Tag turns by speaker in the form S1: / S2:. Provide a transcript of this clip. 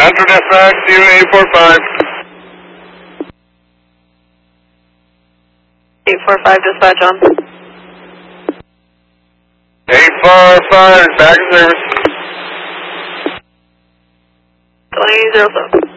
S1: Central dispatch, you 845.
S2: 845 dispatch on.
S1: 845 is back in service.
S2: 2007.